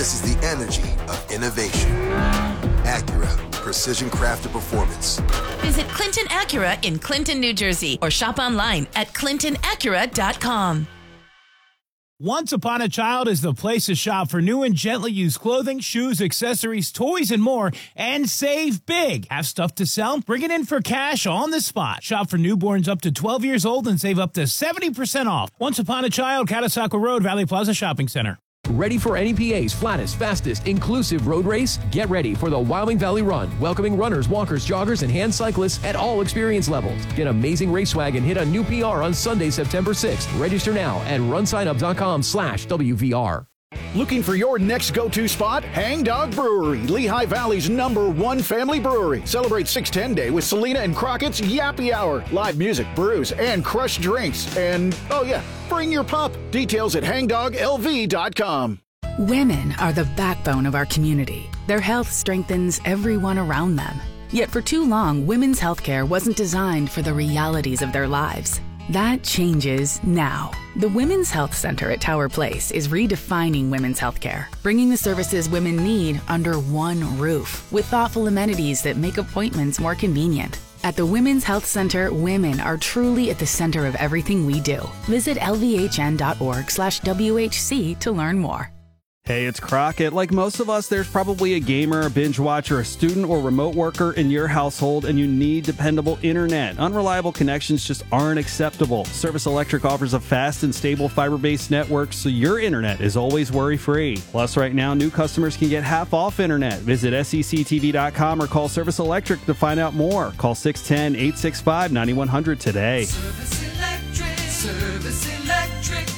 This is the energy of innovation. Acura, precision crafted performance. Visit Clinton Acura in Clinton, New Jersey, or shop online at clintonacura.com. Once Upon a Child is the place to shop for new and gently used clothing, shoes, accessories, toys, and more, and save big. Have stuff to sell? Bring it in for cash on the spot. Shop for newborns up to 12 years old and save up to 70% off. Once Upon a Child, Catasauqua Road, Valley Plaza Shopping Center. Ready for NEPA's flattest, fastest, inclusive road race? Get ready for the Wyoming Valley Run, welcoming runners, walkers, joggers, and hand cyclists at all experience levels. Get amazing race swag and hit a new PR on Sunday, September 6th. Register now at runsignup.com/WVR. Looking for your next go-to spot? Hang Dog Brewery, Lehigh Valley's #1 family brewery. Celebrate 610 Day with Selena and Crockett's Yappy Hour. Live music, brews, and crushed drinks. And, oh yeah, bring your pup. Details at hangdoglv.com. Women are the backbone of our community. Their health strengthens everyone around them. Yet for too long, women's healthcare wasn't designed for the realities of their lives. That changes now. The Women's Health Center at Tower Place is redefining women's healthcare, bringing the services women need under one roof, with thoughtful amenities that make appointments more convenient. At the Women's Health Center, women are truly at the center of everything we do. Visit lvhn.org/WHC to learn more. Hey, it's Crockett. Like most of us, there's probably a gamer, a binge watcher, a student, or remote worker in your household, and you need dependable internet. Unreliable connections just aren't acceptable. Service Electric offers a fast and stable fiber-based network, so your internet is always worry-free. Plus, right now, new customers can get half off internet. Visit SECTV.com or call Service Electric to find out more. Call 610-865-9100 today. Service Electric, Service Electric.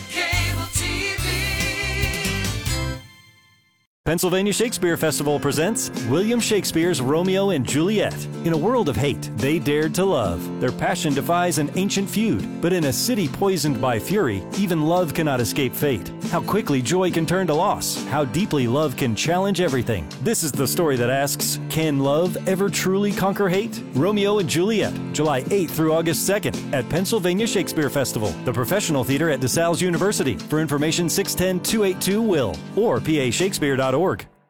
Pennsylvania Shakespeare Festival presents William Shakespeare's Romeo and Juliet. In a world of hate, they dared to love. Their passion defies an ancient feud, but in a city poisoned by fury, even love cannot escape fate. How quickly joy can turn to loss. How deeply love can challenge everything. This is the story that asks, can love ever truly conquer hate? Romeo and Juliet, July 8th through August 2nd at Pennsylvania Shakespeare Festival, the professional theater at DeSales University. For information, 610-282-WILL or pashakespeare.org.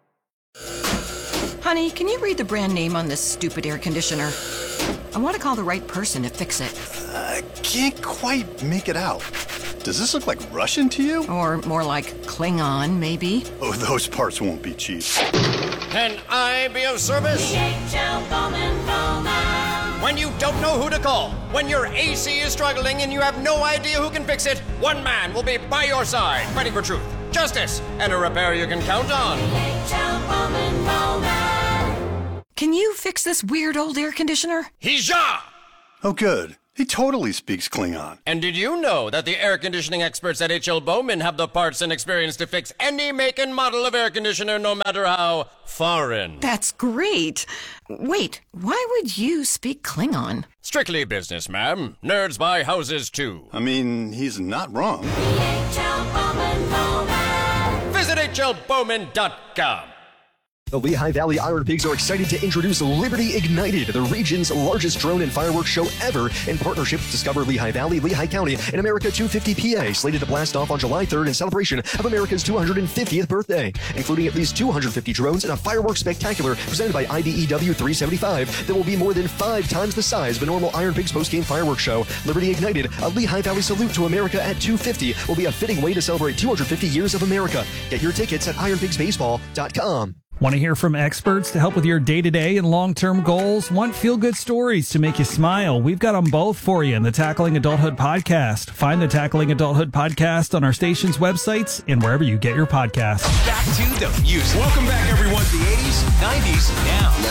Honey, can you read the brand name on this stupid air conditioner? I want to call the right person to fix it. I can't quite make it out. Does this look like Russian to you? Or more like Klingon, maybe? Oh, those parts won't be cheap. Can I be of service? DHL Bowman. When you don't know who to call, when your AC is struggling and you have no idea who can fix it, one man will be by your side, fighting for truth, justice, and a repair you can count on. DHL Bowman. Can you fix this weird old air conditioner? Hija! Oh, good. He totally speaks Klingon. And did you know that the air conditioning experts at H.L. Bowman have the parts and experience to fix any make and model of air conditioner, no matter how foreign? That's great. Wait, why would you speak Klingon? Strictly business, ma'am. Nerds buy houses, too. I mean, he's not wrong. DHL Bowman. Visit hlbowman.com. The Lehigh Valley Iron Pigs are excited to introduce Liberty Ignited, the region's largest drone and fireworks show ever, in partnership with Discover Lehigh Valley, Lehigh County, and America 250 PA, slated to blast off on July 3rd in celebration of America's 250th birthday, including at least 250 drones and a fireworks spectacular presented by IBEW 375 that will be more than 5 times the size of a normal Iron Pigs postgame fireworks show. Liberty Ignited, a Lehigh Valley salute to America at 250, will be a fitting way to celebrate 250 years of America. Get your tickets at ironpigsbaseball.com. Want to hear from experts to help with your day-to-day and long-term goals? Want feel-good stories to make you smile? We've got them both for you in the Tackling Adulthood podcast. Find the Tackling Adulthood podcast on our station's websites and wherever you get your podcasts. Back to the music. Welcome back, everyone. The 80s, 90s, now.